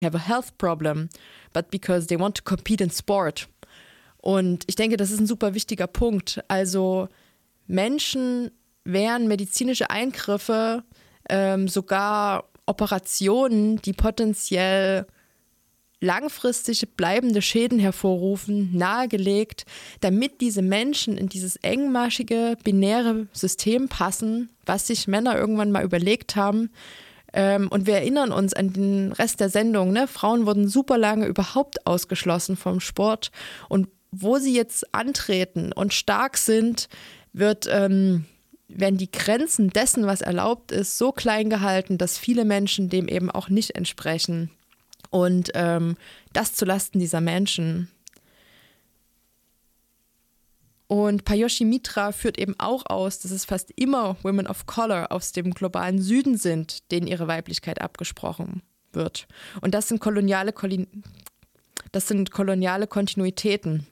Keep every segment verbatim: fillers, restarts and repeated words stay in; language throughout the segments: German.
have a health problem, but because they want to compete in sport. Und ich denke, das ist ein super wichtiger Punkt. Also Menschen wären medizinische Eingriffe, ähm, sogar Operationen, die potenziell langfristig bleibende Schäden hervorrufen, nahegelegt, damit diese Menschen in dieses engmaschige, binäre System passen, was sich Männer irgendwann mal überlegt haben. Ähm, und wir erinnern uns an den Rest der Sendung, ne? Frauen wurden super lange überhaupt ausgeschlossen vom Sport. Und wo sie jetzt antreten und stark sind, wird, ähm, werden die Grenzen dessen, was erlaubt ist, so klein gehalten, dass viele Menschen dem eben auch nicht entsprechen. Und ähm, das zulasten dieser Menschen. Und Pajoshi Mitra führt eben auch aus, dass es fast immer Women of Color aus dem globalen Süden sind, denen ihre Weiblichkeit abgesprochen wird. Und das sind koloniale, das sind koloniale Kontinuitäten.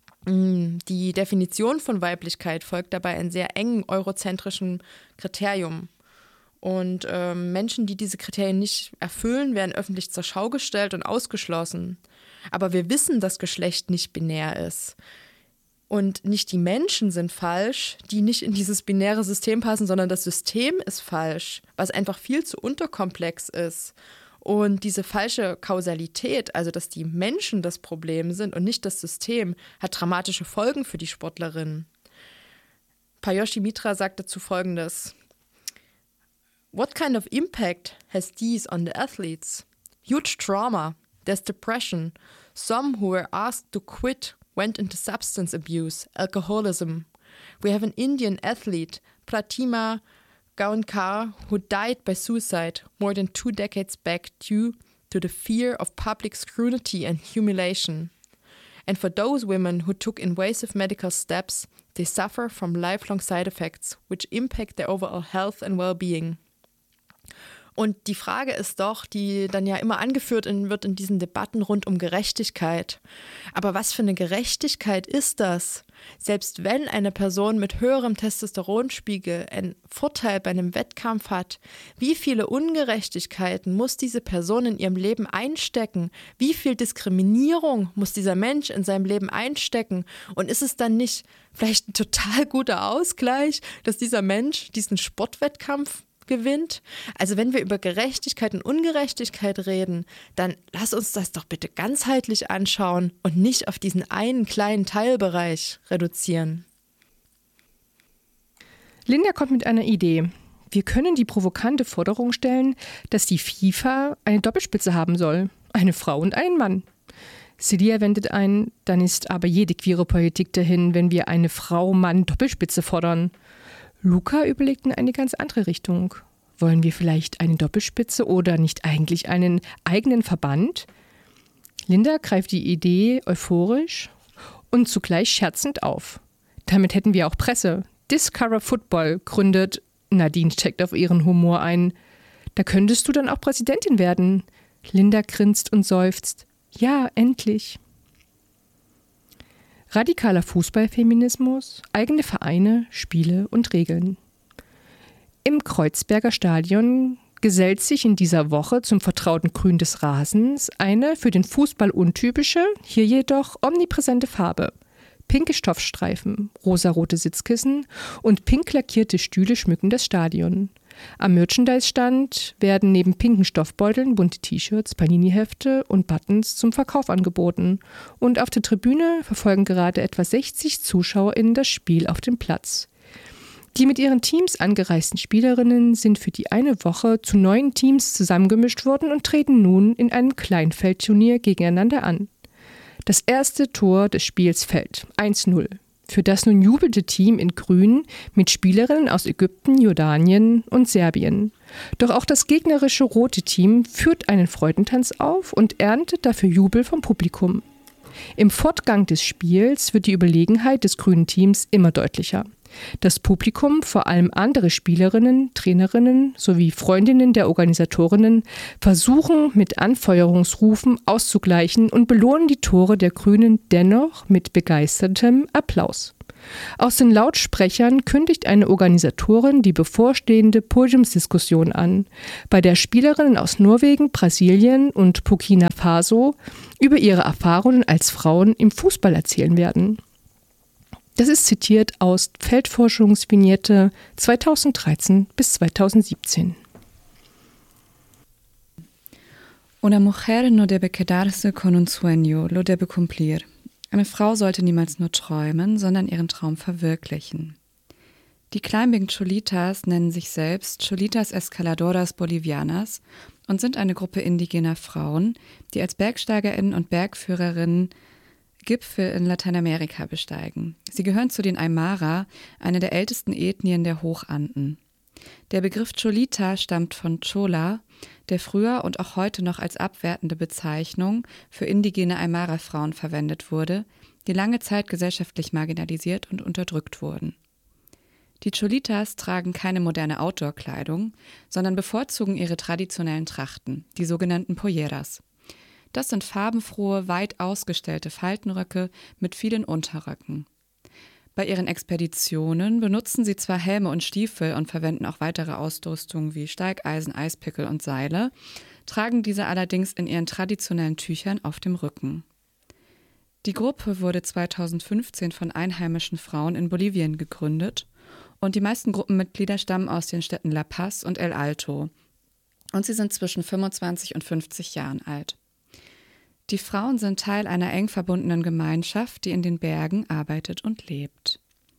Die Definition von Weiblichkeit folgt dabei einem sehr engen eurozentrischen Kriterium. Und ähm, Menschen, die diese Kriterien nicht erfüllen, werden öffentlich zur Schau gestellt und ausgeschlossen. Aber wir wissen, dass Geschlecht nicht binär ist. Und nicht die Menschen sind falsch, die nicht in dieses binäre System passen, sondern das System ist falsch, was einfach viel zu unterkomplex ist. Und diese falsche Kausalität, also dass die Menschen das Problem sind und nicht das System, hat dramatische Folgen für die Sportlerinnen. Pajoshi Mitra sagt dazu Folgendes: What kind of impact has these on the athletes? Huge trauma. There's depression. Some who were asked to quit went into substance abuse, alcoholism. We have an Indian athlete, Pratima Gaunkar, who died by suicide more than two decades back due to the fear of public scrutiny and humiliation. And for those women who took invasive medical steps, they suffer from lifelong side effects, which impact their overall health and well-being. Und die Frage ist doch, die dann ja immer angeführt in, wird in diesen Debatten rund um Gerechtigkeit. Aber was für eine Gerechtigkeit ist das? Selbst wenn eine Person mit höherem Testosteronspiegel einen Vorteil bei einem Wettkampf hat, wie viele Ungerechtigkeiten muss diese Person in ihrem Leben einstecken? Wie viel Diskriminierung muss dieser Mensch in seinem Leben einstecken? Und ist es dann nicht vielleicht ein total guter Ausgleich, dass dieser Mensch diesen Sportwettkampf gewinnt? Also wenn wir über Gerechtigkeit und Ungerechtigkeit reden, dann lass uns das doch bitte ganzheitlich anschauen und nicht auf diesen einen kleinen Teilbereich reduzieren. Linda kommt mit einer Idee. Wir können die provokante Forderung stellen, dass die FIFA eine Doppelspitze haben soll. Eine Frau und einen Mann. Celia wendet ein, dann ist aber jede queere Politik dahin, wenn wir eine Frau-Mann-Doppelspitze fordern. Luca überlegt in eine ganz andere Richtung. Wollen wir vielleicht eine Doppelspitze oder nicht eigentlich einen eigenen Verband? Linda greift die Idee euphorisch und zugleich scherzend auf. Damit hätten wir auch Presse. Discover Football gründet, Nadine checkt auf ihren Humor ein. Da könntest du dann auch Präsidentin werden. Linda grinst und seufzt. Ja, endlich. Radikaler Fußballfeminismus, eigene Vereine, Spiele und Regeln. Im Kreuzberger Stadion gesellt sich in dieser Woche zum vertrauten Grün des Rasens eine für den Fußball untypische, hier jedoch omnipräsente Farbe. Pinke Stoffstreifen, rosarote Sitzkissen und pink lackierte Stühle schmücken das Stadion. Am Merchandise-Stand werden neben pinken Stoffbeuteln bunte T-Shirts, Panini-Hefte und Buttons zum Verkauf angeboten. Und auf der Tribüne verfolgen gerade etwa sechzig ZuschauerInnen das Spiel auf dem Platz. Die mit ihren Teams angereisten Spielerinnen sind für die eine Woche zu neun Teams zusammengemischt worden und treten nun in einem Kleinfeldturnier gegeneinander an. Das erste Tor des Spiels fällt, eins null. Für das nun jubelte Team in Grün mit Spielerinnen aus Ägypten, Jordanien und Serbien. Doch auch das gegnerische rote Team führt einen Freudentanz auf und erntet dafür Jubel vom Publikum. Im Fortgang des Spiels wird die Überlegenheit des grünen Teams immer deutlicher. Das Publikum, vor allem andere Spielerinnen, Trainerinnen sowie Freundinnen der Organisatorinnen, versuchen mit Anfeuerungsrufen auszugleichen und belohnen die Tore der Grünen dennoch mit begeistertem Applaus. Aus den Lautsprechern kündigt eine Organisatorin die bevorstehende Podiumsdiskussion an, bei der Spielerinnen aus Norwegen, Brasilien und Burkina Faso über ihre Erfahrungen als Frauen im Fußball erzählen werden. Das ist zitiert aus Feldforschungsvignette zweitausenddreizehn bis zweitausendsiebzehn. Una mujer no debe quedarse con un sueño, lo debe cumplir. Eine Frau sollte niemals nur träumen, sondern ihren Traum verwirklichen. Die Climbing Cholitas nennen sich selbst Cholitas Escaladoras Bolivianas und sind eine Gruppe indigener Frauen, die als BergsteigerInnen und Bergführerinnen Gipfel in Lateinamerika besteigen. Sie gehören zu den Aymara, einer der ältesten Ethnien der Hochanden. Der Begriff Cholita stammt von Chola, der früher und auch heute noch als abwertende Bezeichnung für indigene Aymara-Frauen verwendet wurde, die lange Zeit gesellschaftlich marginalisiert und unterdrückt wurden. Die Cholitas tragen keine moderne Outdoor-Kleidung, sondern bevorzugen ihre traditionellen Trachten, die sogenannten Polleras. Das sind farbenfrohe, weit ausgestellte Faltenröcke mit vielen Unterröcken. Bei ihren Expeditionen benutzen sie zwar Helme und Stiefel und verwenden auch weitere Ausrüstung wie Steigeisen, Eispickel und Seile, tragen diese allerdings in ihren traditionellen Tüchern auf dem Rücken. Die Gruppe wurde zweitausendfünfzehn von einheimischen Frauen in Bolivien gegründet und die meisten Gruppenmitglieder stammen aus den Städten La Paz und El Alto und sie sind zwischen fünfundzwanzig und fünfzig Jahren alt. Die Frauen sind Teil einer eng verbundenen Gemeinschaft, die in den Bergen arbeitet und lebt.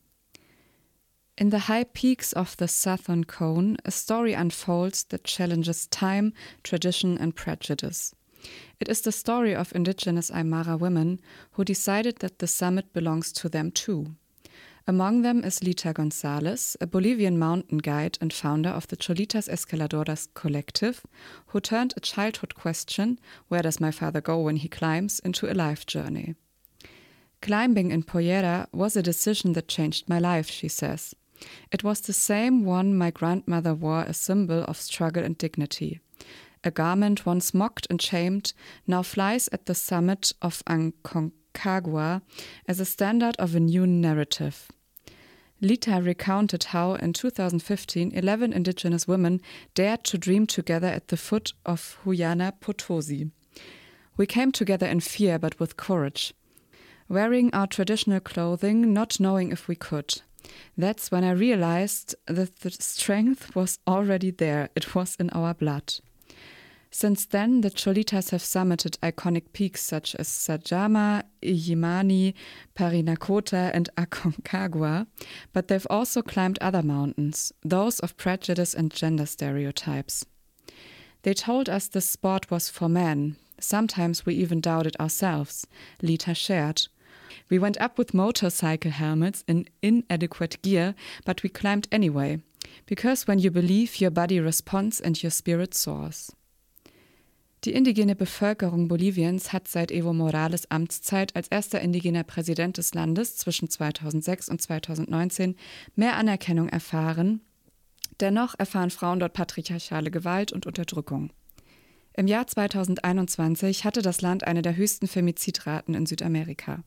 In the high peaks of the Southern Cone, a story unfolds that challenges time, tradition and prejudice. It is the story of indigenous Aymara women who decided that the summit belongs to them too. Among them is Lita Gonzalez, a Bolivian mountain guide and founder of the Cholitas Escaladoras Collective, who turned a childhood question, where does my father go when he climbs, into a life journey. Climbing in Pollera was a decision that changed my life, she says. It was the same one my grandmother wore, a symbol of struggle and dignity. A garment once mocked and shamed now flies at the summit of Aconcagua as a standard of a new narrative. Lita recounted how, in two thousand fifteen, eleven indigenous women dared to dream together at the foot of Huayna Potosi. We came together in fear, but with courage, wearing our traditional clothing, not knowing if we could. That's when I realized that the strength was already there. It was in our blood. Since then, the Cholitas have summited iconic peaks such as Sajama, Illimani, Parinacota and Aconcagua, but they've also climbed other mountains, those of prejudice and gender stereotypes. They told us this sport was for men. Sometimes we even doubted ourselves, Lita shared. We went up with motorcycle helmets in inadequate gear, but we climbed anyway, because when you believe, your body responds and your spirit soars. Die indigene Bevölkerung Boliviens hat seit Evo Morales' Amtszeit als erster indigener Präsident des Landes zwischen zweitausendsechs und zweitausendneunzehn mehr Anerkennung erfahren. Dennoch erfahren Frauen dort patriarchale Gewalt und Unterdrückung. Im Jahr zweitausendeinundzwanzig hatte das Land eine der höchsten Femizidraten in Südamerika.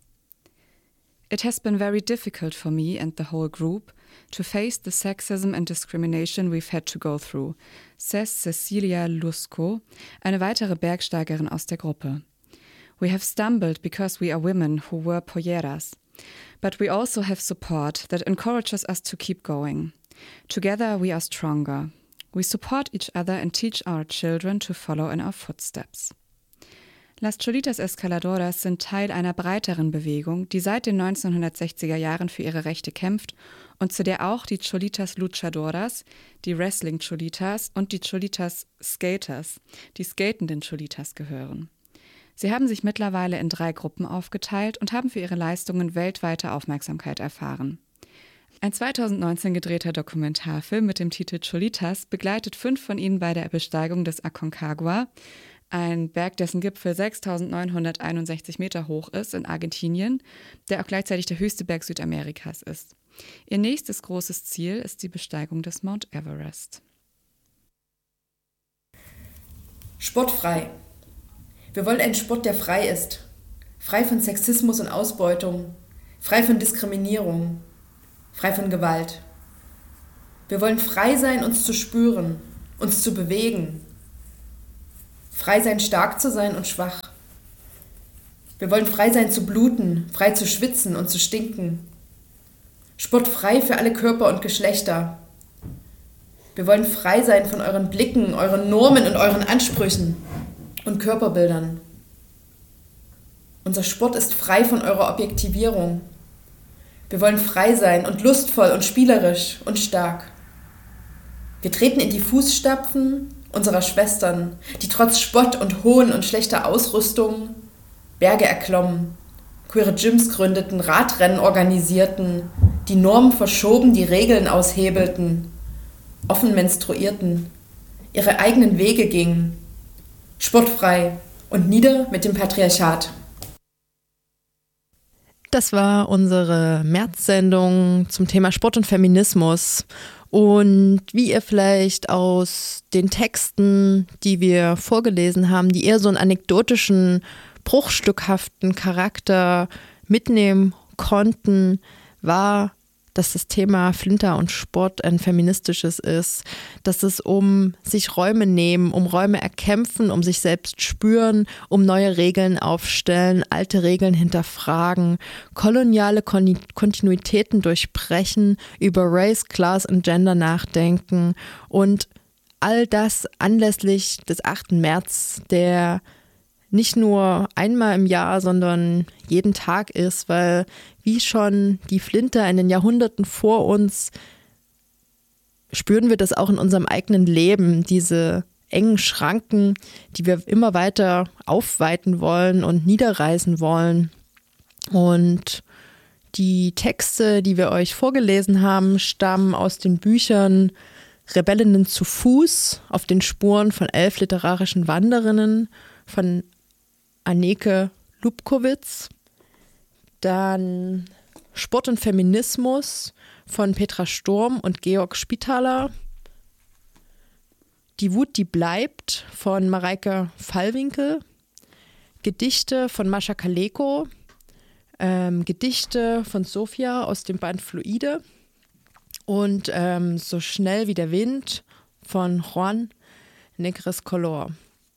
It has been very difficult for me and the whole group to face the sexism and discrimination we've had to go through, says Cecilia Lusco, eine weitere Bergsteigerin aus der Gruppe. We have stumbled because we are women who wear polleras, but we also have support that encourages us to keep going. Together we are stronger. We support each other and teach our children to follow in our footsteps. Las Cholitas Escaladoras sind Teil einer breiteren Bewegung, die seit den neunzehnhundertsechziger Jahren für ihre Rechte kämpft und zu der auch die Cholitas Luchadoras, die Wrestling Cholitas und die Cholitas Skaters, die skatenden Cholitas gehören. Sie haben sich mittlerweile in drei Gruppen aufgeteilt und haben für ihre Leistungen weltweite Aufmerksamkeit erfahren. Ein zweitausendneunzehn gedrehter Dokumentarfilm mit dem Titel Cholitas begleitet fünf von ihnen bei der Besteigung des Aconcagua, ein Berg, dessen Gipfel sechstausendneunhunderteinundsechzig Meter hoch ist in Argentinien, der auch gleichzeitig der höchste Berg Südamerikas ist. Ihr nächstes großes Ziel ist die Besteigung des Mount Everest. Sportfrei. Wir wollen einen Sport, der frei ist. Frei von Sexismus und Ausbeutung. Frei von Diskriminierung. Frei von Gewalt. Wir wollen frei sein, uns zu spüren, uns zu bewegen. Frei sein, stark zu sein und schwach. Wir wollen frei sein zu bluten, frei zu schwitzen und zu stinken. Sportfrei für alle Körper und Geschlechter. Wir wollen frei sein von euren Blicken, euren Normen und euren Ansprüchen und Körperbildern. Unser Sport ist frei von eurer Objektivierung. Wir wollen frei sein und lustvoll und spielerisch und stark. Wir treten in die Fußstapfen unserer Schwestern, die trotz Spott und Hohn und schlechter Ausrüstung Berge erklommen, queere Gyms gründeten, Radrennen organisierten, die Normen verschoben, die Regeln aushebelten, offen menstruierten, ihre eigenen Wege gingen, sportfrei und nieder mit dem Patriarchat. Das war unsere März-Sendung zum Thema Sport und Feminismus. Und wie ihr vielleicht aus den Texten, die wir vorgelesen haben, die eher so einen anekdotischen, bruchstückhaften Charakter mitnehmen konnten, war, dass das Thema Flinter und Sport ein feministisches ist, dass es um sich Räume nehmen, um Räume erkämpfen, um sich selbst spüren, um neue Regeln aufstellen, alte Regeln hinterfragen, koloniale Kon- Kontinuitäten durchbrechen, über Race, Class und Gender nachdenken und all das anlässlich des achten März, der nicht nur einmal im Jahr, sondern jeden Tag ist, weil wie schon die Flinter in den Jahrhunderten vor uns, spüren wir das auch in unserem eigenen Leben, diese engen Schranken, die wir immer weiter aufweiten wollen und niederreißen wollen. Und die Texte, die wir euch vorgelesen haben, stammen aus den Büchern Rebellinnen zu Fuß, auf den Spuren von elf literarischen Wanderinnen von Anneke Lubkowitz, dann Sport und Feminismus von Petra Sturm und Georg Spitaler, Die Wut, die bleibt von Mareike Fallwinkel, Gedichte von Mascha Kaleko, ähm, Gedichte von Sophia aus dem Band Fluide und ähm, So schnell wie der Wind von Juan Negres Color.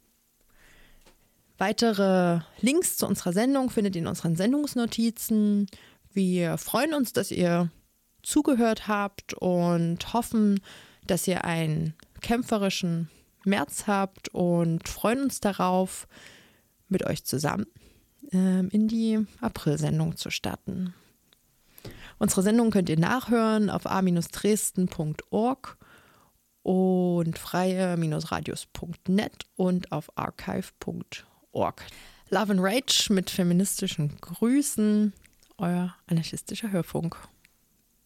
Weitere Links zu unserer Sendung findet ihr in unseren Sendungsnotizen. Wir freuen uns, dass ihr zugehört habt und hoffen, dass ihr einen kämpferischen März habt und freuen uns darauf, mit euch zusammen ähm, in die April-Sendung zu starten. Unsere Sendung könnt ihr nachhören auf a Bindestrich dresden Punkt org und freie Bindestrich radios Punkt net und auf archive Punkt org. Love and Rage mit feministischen Grüßen, euer anarchistischer Hörfunk.